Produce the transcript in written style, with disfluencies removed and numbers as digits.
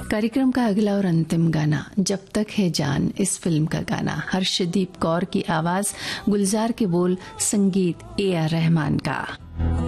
कार्यक्रम का अगला और अंतिम गाना जब तक है जान, इस फिल्म का गाना, हर्षदीप कौर की आवाज, गुलजार के बोल, संगीत AR रहमान का।